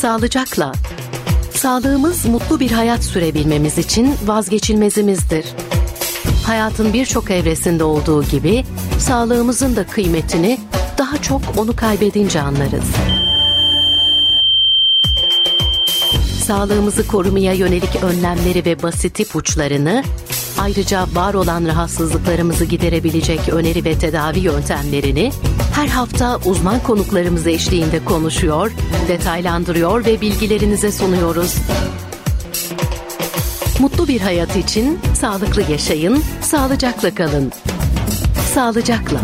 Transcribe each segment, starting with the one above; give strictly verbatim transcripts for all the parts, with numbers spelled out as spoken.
Sağlıcakla. Sağlığımız mutlu bir hayat sürebilmemiz için vazgeçilmezimizdir. Hayatın birçok evresinde olduğu gibi sağlığımızın da kıymetini daha çok onu kaybedince anlarız. Sağlığımızı korumaya yönelik önlemleri ve basit ipuçlarını, ayrıca var olan rahatsızlıklarımızı giderebilecek öneri ve tedavi yöntemlerini her hafta uzman konuklarımız eşliğinde konuşuyor, detaylandırıyor ve bilgilerinize sunuyoruz. Mutlu bir hayat için sağlıklı yaşayın, sağlıcakla kalın. Sağlıcakla.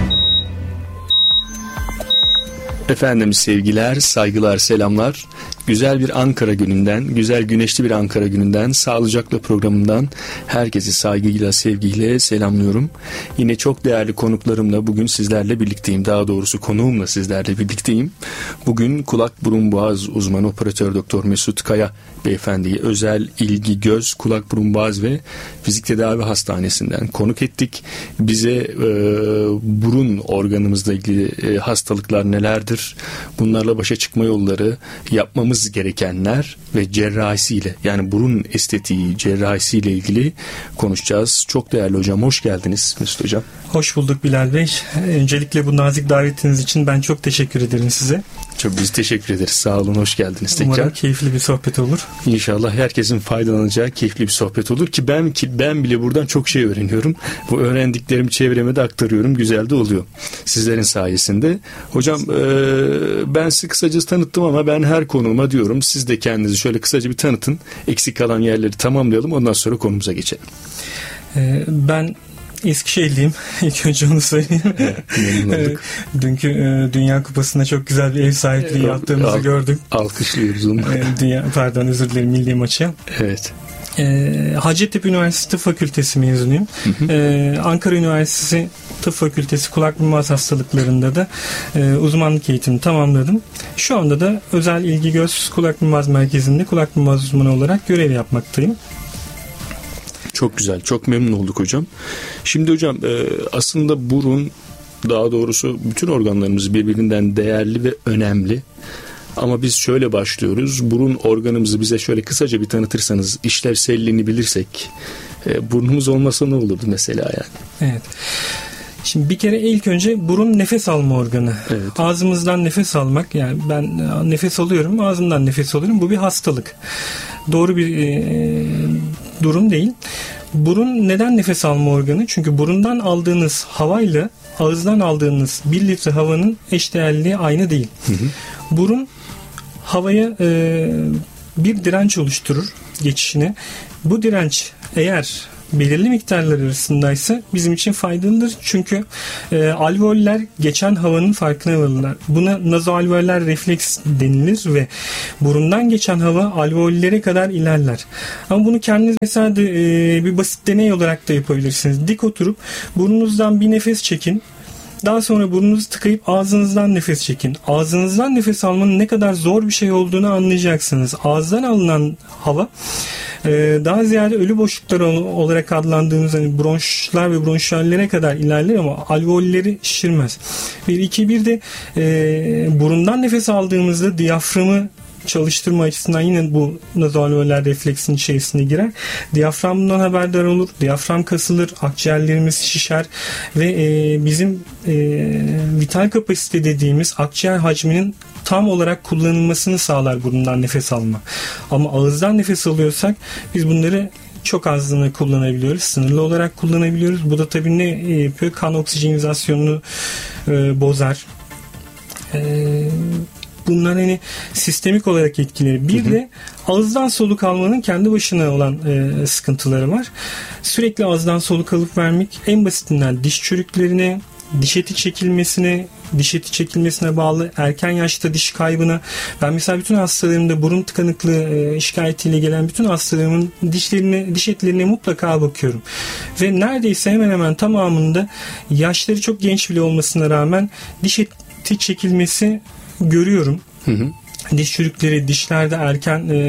Efendim sevgiler, saygılar, selamlar. Güzel bir Ankara gününden, güzel güneşli bir Ankara gününden, Sağlıcakla programından herkesi saygıyla, sevgiyle selamlıyorum. Yine çok değerli konuklarımla bugün sizlerle birlikteyim. Daha doğrusu konuğumla sizlerle birlikteyim. Bugün kulak burun boğaz uzmanı operatör doktor Mesut Kaya beyefendiyi özel ilgi göz kulak burun boğaz ve fizik tedavi hastanesinden konuk ettik. Bize e, burun organımızla ilgili e, hastalıklar nelerdir? Bunlarla başa çıkma yolları, yapmamız gerekenler ve cerrahisiyle, yani burun estetiği cerrahisiyle ilgili konuşacağız. Çok değerli hocam, hoş geldiniz Mesut hocam. Hoş bulduk Bilal Bey. Öncelikle bu nazik davetiniz için ben çok teşekkür ederim size. Çok biz teşekkür ederiz. Sağ olun, hoş geldiniz tekrar. Umarım keyifli bir sohbet olur. İnşallah herkesin faydalanacağı keyifli bir sohbet olur ki ben ki ben bile buradan çok şey öğreniyorum. Bu öğrendiklerimi çevreme de aktarıyorum. Güzel de oluyor. Sizlerin sayesinde. Hocam e, ben sizi kısaca tanıttım ama ben her konuğuma diyorum siz de kendinizi şöyle kısaca bir tanıtın. Eksik kalan yerleri tamamlayalım. Ondan sonra konumuza geçelim. E, ben Eskişehirliyim. İlk önce onu söyleyeyim. Evet, Dünkü e, Dünya Kupası'nda çok güzel bir ev sahipliği yaptığımızı Al, gördük. Alkışlıyoruz onu. E, dünya, pardon özür dilerim milli maçı. Evet. E, Hacettepe Üniversitesi Tıp Fakültesi mezunuyum. Hı hı. E, Ankara Üniversitesi Tıp Fakültesi kulak burun boğaz hastalıklarında da e, uzmanlık eğitimi tamamladım. Şu anda da özel ilgi göz kulak burun boğaz merkezinde kulak burun boğaz uzmanı olarak görev yapmaktayım. Çok güzel, çok memnun olduk hocam. Şimdi hocam aslında burun, daha doğrusu bütün organlarımız birbirinden değerli ve önemli. Ama biz şöyle başlıyoruz. Burun organımızı bize şöyle kısaca bir tanıtırsanız, işlevselliğini bilirsek, burnumuz olmasa ne olurdu mesela yani? Evet. Şimdi bir kere ilk önce burun nefes alma organı. Evet. Ağzımızdan nefes almak, yani ben nefes alıyorum, ağzımdan nefes alıyorum. Bu bir hastalık. Doğru bir e, durum değil. Burun neden nefes alma organı? Çünkü burundan aldığınız havayla ağızdan aldığınız bir litre havanın eşdeğerliği aynı değil. Hı hı. Burun havaya e, bir direnç oluşturur geçişine. Bu direnç eğer belirli miktarlar arasındaysa bizim için faydalıdır. Çünkü e, alveoller geçen havanın farkına varırlar. Buna nazoalveoller refleks denilir ve burundan geçen hava alveollere kadar ilerler. Ama bunu kendiniz mesela de, e, bir basit deney olarak da yapabilirsiniz. Dik oturup burnunuzdan bir nefes çekin. Daha sonra burnunuzu tıkayıp ağzınızdan nefes çekin. Ağzınızdan nefes almanın ne kadar zor bir şey olduğunu anlayacaksınız. Ağızdan alınan hava daha ziyade ölü boşluklar olarak adlandığımız hani bronşlar ve bronşiyallere kadar ilerler ama alveolleri şişirmez. Bir iki bir de e, burundan nefes aldığımızda diyaframı çalıştırma açısından yine bu nazoalveoller refleksin içerisine girer. Diyafram bundan haberdar olur. Diyafram kasılır. Akciğerlerimiz şişer ve e, bizim e, vital kapasite dediğimiz akciğer hacminin tam olarak kullanılmasını sağlar burundan nefes alma. Ama ağızdan nefes alıyorsak biz bunları çok azlığına kullanabiliyoruz. Sınırlı olarak kullanabiliyoruz. Bu da tabii ne yapıyor? Kan oksijenizasyonunu e, bozar. Eee Bunlar hani sistemik olarak etkileri. Bir hı hı. de ağızdan soluk almanın kendi başına olan e, sıkıntıları var. Sürekli ağızdan soluk alıp vermek en basitinden diş çürüklerine, diş eti çekilmesine, diş eti çekilmesine bağlı erken yaşta diş kaybına. Ben mesela bütün hastalarımda burun tıkanıklığı e, şikayetiyle gelen bütün hastalarımın dişlerine, diş etlerine mutlaka bakıyorum. Ve neredeyse hemen hemen tamamında yaşları çok genç bile olmasına rağmen diş eti çekilmesi görüyorum. Hı hı. Diş çürükleri, dişlerde erken e,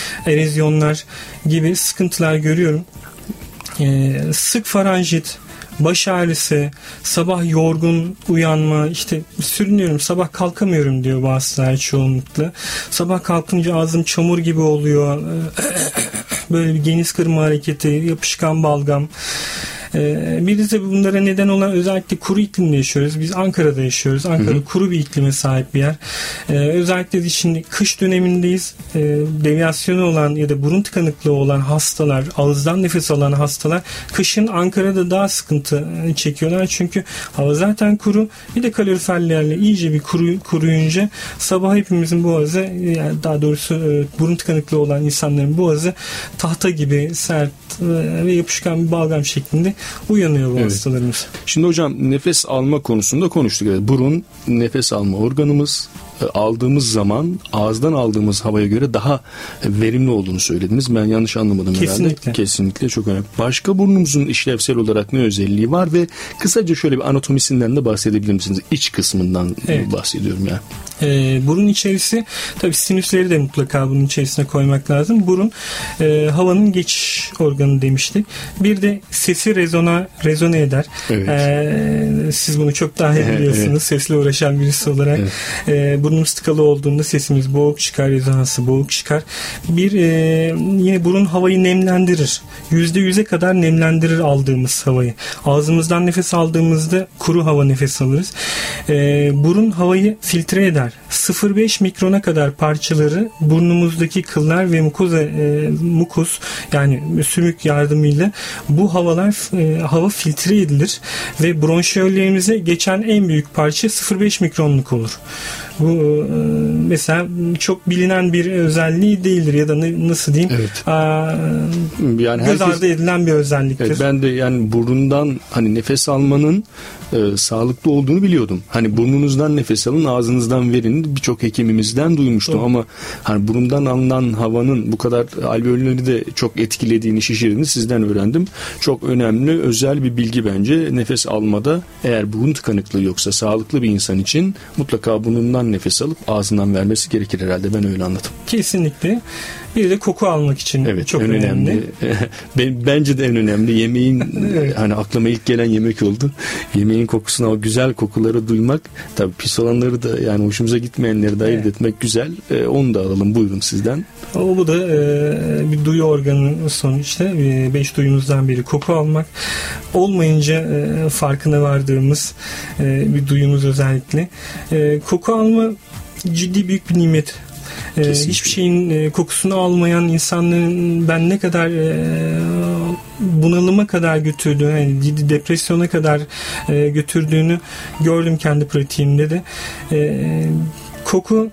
erozyonlar gibi sıkıntılar görüyorum. E, sık faranjit, baş ağrısı, sabah yorgun uyanma, işte sürünüyorum, sabah kalkamıyorum diyor bazıları çoğunlukla. Sabah kalkınca ağzım çamur gibi oluyor. Böyle bir geniz kırma hareketi, yapışkan balgam. Bir de bunlara neden olan özellikle kuru iklimde yaşıyoruz. Biz Ankara'da yaşıyoruz. Ankara hı hı. kuru bir iklime sahip bir yer. Ee, özellikle de şimdi kış dönemindeyiz. Ee, deviyasyonu olan ya da burun tıkanıklığı olan hastalar, ağızdan nefes alan hastalar kışın Ankara'da daha sıkıntı çekiyorlar. Çünkü hava zaten kuru. Bir de kaloriferlerle iyice bir kuru, kuruyunca sabah hepimizin boğazı, yani daha doğrusu burun tıkanıklığı olan insanların boğazı tahta gibi sert ve yapışkan bir balgam şeklinde uyanıyor bu evet. hastalarımız. Şimdi hocam nefes alma konusunda konuştuk. Evet, burun nefes alma organımız. Aldığımız zaman ağızdan aldığımız havaya göre daha verimli olduğunu söylediniz. Ben yanlış anlamadım Kesinlikle. herhalde. Kesinlikle çok önemli. Başka burnumuzun işlevsel olarak ne özelliği var ve kısaca şöyle bir anatomisinden de bahsedebilir misiniz? İç kısmından evet. bahsediyorum yani. E, burun içerisi, tabii sinüsleri de mutlaka bunun içerisine koymak lazım. Burun e, havanın geçiş organı demiştik. Bir de sesi rezona rezone eder. Evet. E, siz bunu çok daha iyi biliyorsunuz. Evet. Sesle uğraşan birisi olarak. Evet. E, burnumuz tıkalı olduğunda sesimiz boğuk çıkar, rezonansı boğuk çıkar. Bir e, yine burun havayı nemlendirir. Yüzde yüze kadar nemlendirir aldığımız havayı. Ağzımızdan nefes aldığımızda kuru hava nefes alırız. E, burun havayı filtre eder. sıfır virgül beş mikrona kadar parçaları burnumuzdaki kıllar ve mukoza, e, mukus yani sümük yardımıyla bu havalar e, hava filtre edilir ve bronşiyollerimize geçen en büyük parça sıfır virgül beş mikronluk olur. Bu e, mesela çok bilinen bir özelliği değildir ya da ne, nasıl diyeyim evet. Aa, yani göz herkes, ardı edilen bir özelliktir. Evet, ben de yani burundan hani nefes almanın e, sağlıklı olduğunu biliyordum. Hani burnunuzdan nefes alın, ağzınızdan verin. Birçok hekimimizden duymuştum. Doğru. Ama hani burundan alınan havanın bu kadar alveolleri de çok etkilediğini, şişirdiğini sizden öğrendim. Çok önemli, özel bir bilgi bence. Nefes almada eğer burun tıkanıklığı yoksa sağlıklı bir insan için mutlaka burnundan nefes alıp ağzından vermesi gerekir herhalde. Ben öyle anladım. Kesinlikle. Bir de koku almak için evet, çok önemli. önemli. ben, bence de en önemli. Yemeğin evet. hani aklıma ilk gelen yemek oldu. Yemeğin kokusuna, o güzel kokuları duymak. Tabii pis olanları da yani hoşumuza gitmeyenleri de ayırt evet. etmek güzel. E, onu da alalım. Buyurun sizden. O bu da e, bir duyu organı sonuçta. E, beş duyumuzdan biri koku almak. Olmayınca e, farkına vardığımız e, bir duyumuz özellikle. E, koku alma ciddi büyük bir nimet. Ee, hiçbir şeyin e, kokusunu almayan insanların ben ne kadar e, bunalıma kadar götürdüğünü, yani depresyona kadar e, götürdüğünü gördüm kendi pratiğimde de. E, koku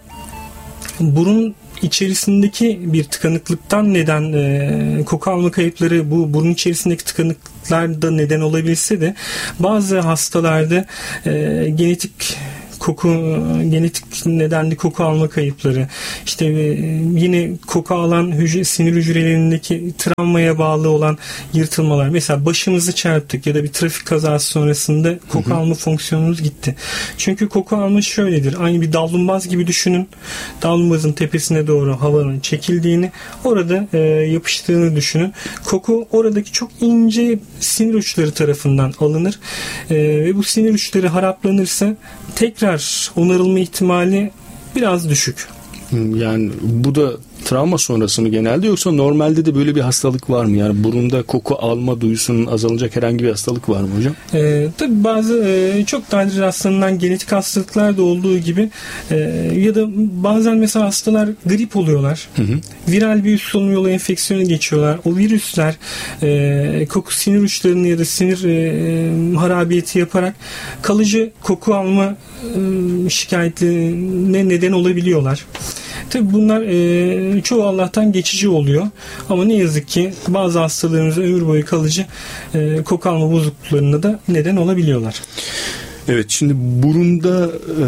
burun içerisindeki bir tıkanıklıktan neden e, koku alma kayıpları bu burun içerisindeki tıkanıklıklar da neden olabilse de bazı hastalarda e, genetik koku, genetik nedenli koku alma kayıpları, işte yine koku alan hücre, sinir hücrelerindeki travmaya bağlı olan yırtılmalar. Mesela başımızı çarptık ya da bir trafik kazası sonrasında koku hı hı. alma fonksiyonumuz gitti. Çünkü koku alma şöyledir. Aynı bir davlumbaz gibi düşünün. Davlumbazın tepesine doğru havanın çekildiğini, orada e, yapıştığını düşünün. Koku oradaki çok ince sinir uçları tarafından alınır. E, ve bu sinir uçları haraplanırsa tekrar onarılma ihtimali biraz düşük. Yani bu da travma sonrası mı genelde, yoksa normalde de böyle bir hastalık var mı? Yani burunda koku alma duyusunun azalacak herhangi bir hastalık var mı hocam? Ee, tabii bazı e, çok nadir rastlanan genetik hastalıklar da olduğu gibi e, ya da bazen mesela hastalar grip oluyorlar. Hı hı. Viral bir üst solunum yolu enfeksiyonu geçiyorlar. O virüsler e, koku sinir uçlarını ya da sinir e, harabiyeti yaparak kalıcı koku alma e, şikayetine neden olabiliyorlar. Tabii bunlar e, çoğu Allah'tan geçici oluyor. Ama ne yazık ki bazı hastalarımıza ömür boyu kalıcı e, koku alma bozukluklarına da neden olabiliyorlar. Evet, şimdi burunda e,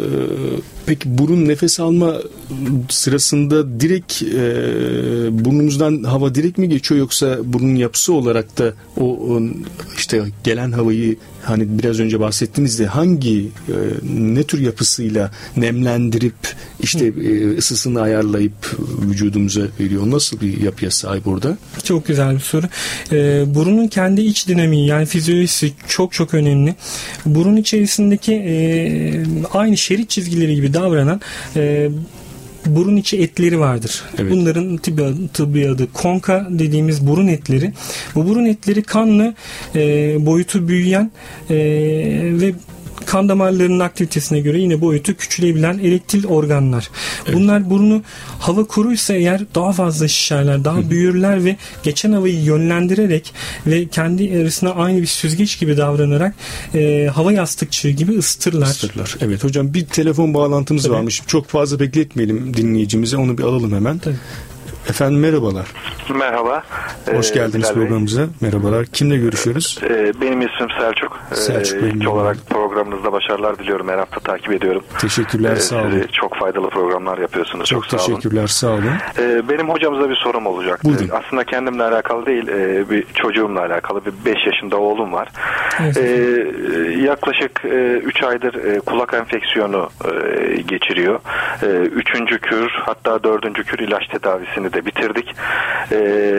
peki burun nefes alma sırasında direkt e, burnumuzdan hava direkt mi geçiyor, yoksa burunun yapısı olarak da o, o işte gelen havayı hani biraz önce bahsettiğinizde hangi e, ne tür yapısıyla nemlendirip işte e, ısısını ayarlayıp vücudumuza veriyor? Nasıl bir yapıya sahip orada? Çok güzel bir soru. Ee, burunun kendi iç dinamiği yani fizyolojisi çok çok önemli. Burun içerisindeki e, aynı şerit çizgileri gibi davranan e, burun içi etleri vardır. Evet. Bunların tıbbi adı, tıbbi adı konka dediğimiz burun etleri. Bu burun etleri kanla e, boyutu büyüyen e, ve kan damarlarının aktivitesine göre yine boyutu küçülebilen erektil organlar. Evet. Bunlar burnu hava kuruysa eğer daha fazla şişerler, daha Hı. büyürler ve geçen havayı yönlendirerek ve kendi arasına aynı bir süzgeç gibi davranarak e, hava yastıkçığı gibi ısıtırlar. Isıtırlar. Evet hocam, bir telefon bağlantımız Tabii. varmış. Çok fazla bekletmeyelim dinleyicimize. Onu bir alalım hemen. Tabii. Efendim merhabalar. Merhaba. Hoş ee, geldiniz Bilal programımıza. Bey. Merhabalar. Kimle görüşüyoruz? Ee, benim ismim Selçuk. Selçuk Bey. İlk olarak programınızda başarılar diliyorum. Her hafta takip ediyorum. Teşekkürler. Ee, sağ olun. Çok faydalı programlar yapıyorsunuz. Çok, çok sağ olun. Teşekkürler. Sağ olun. Ee, benim hocamıza bir sorum olacak. Buyurun. Aslında kendimle alakalı değil. Bir çocuğumla alakalı. Bir beş yaşında oğlum var. Evet. Ee, yaklaşık üç aydır kulak enfeksiyonu geçiriyor. Üçüncü kür, hatta dördüncü kür ilaç tedavisini de bitirdik. Ee,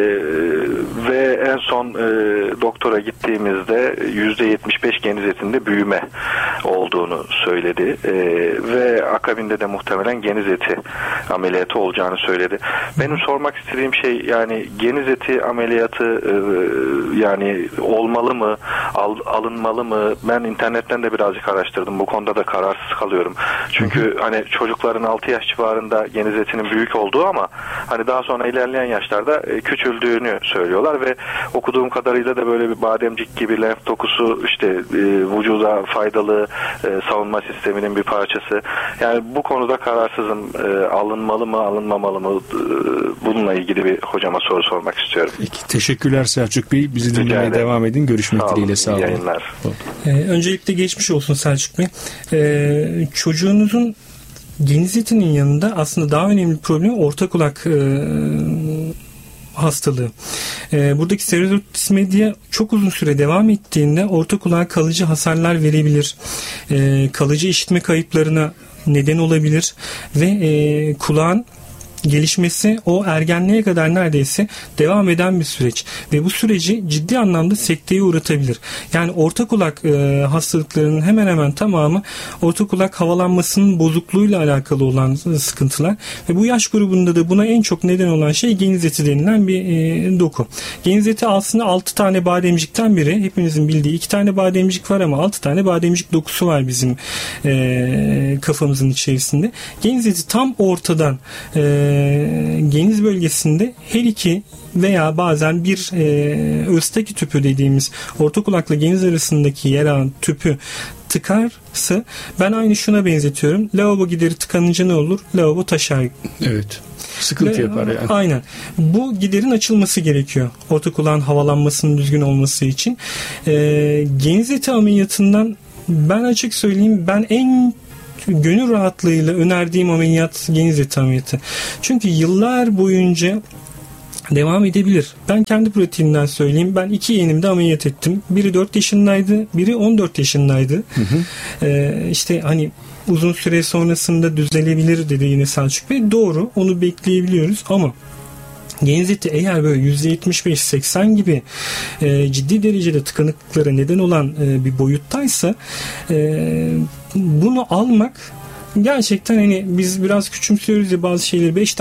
ve en son e, doktora gittiğimizde yüzde yetmiş beş geniz etinde büyüme olduğunu söyledi ee, ve akabinde de muhtemelen geniz eti ameliyatı olacağını söyledi. Benim sormak istediğim şey, yani geniz eti ameliyatı e, yani olmalı mı, al, alınmalı mı? Ben internetten de birazcık araştırdım. Bu konuda da kararsız kalıyorum. Çünkü hani çocukların altı yaş civarında geniz etinin büyük olduğu ama hani daha sonra ilerleyen yaşlarda küçüldüğünü söylüyorlar ve okuduğum kadarıyla da böyle bir bademcik gibi lenf dokusu işte e, vücuda faydalı e, savunma sisteminin bir parçası. Yani bu konuda kararsızım. E, alınmalı mı, alınmamalı mı? E, bununla ilgili bir hocama soru sormak istiyorum. Peki, teşekkürler Selçuk Bey. Bizi dinlemeye devam edin. Görüşmek sağ dileğiyle. Sağ olun. Yayınlar. Ee, öncelikle geçmiş olsun Selçuk Bey. Ee, çocuğunuzun geniz etinin yanında aslında daha önemli bir problem orta kulak e, hastalığı. E, buradaki serototis media çok uzun süre devam ettiğinde orta kulağa kalıcı hasarlar verebilir. E, kalıcı işitme kayıplarına neden olabilir ve e, kulağın gelişmesi o ergenliğe kadar neredeyse devam eden bir süreç ve bu süreci ciddi anlamda sekteye uğratabilir. Yani orta kulak e, hastalıklarının hemen hemen tamamı orta kulak havalanmasının bozukluğuyla alakalı olan sıkıntılar ve bu yaş grubunda da buna en çok neden olan şey geniz eti denilen bir e, doku. Geniz eti aslında altı tane bademcikten biri. Hepinizin bildiği iki tane bademcik var ama altı tane bademcik dokusu var bizim e, kafamızın içerisinde. Geniz eti tam ortadan e, geniz bölgesinde her iki veya bazen bir e, Öztaki tüpü dediğimiz orta kulakla geniz arasındaki yer alan tüpü tıkarsa ben aynı şuna benzetiyorum. Lavabo gideri tıkanınca ne olur? Lavabo taşar. Evet. Sıkıntı yapar yani. Aynen. Bu giderin açılması gerekiyor. Orta kulağın havalanmasının düzgün olması için. E, geniz eti ameliyatından ben açık söyleyeyim, ben en gönül rahatlığıyla önerdiğim ameliyat geniz eti ameliyatı. Çünkü yıllar boyunca devam edebilir. Ben kendi pratiğimden söyleyeyim. Ben iki yeğenimde ameliyat ettim. Biri dört yaşındaydı, biri on dört yaşındaydı. Hı hı. Ee, işte hani uzun süre sonrasında düzelebilir dedi yine Selçuk Bey. Doğru, onu bekleyebiliyoruz ama geniz eti eğer böyle yüzde yetmiş beş seksen gibi e, ciddi derecede tıkanıklıklara neden olan e, bir boyuttaysa e, bunu almak gerçekten, hani biz biraz küçümsüyoruz ya bazı şeyleri, beş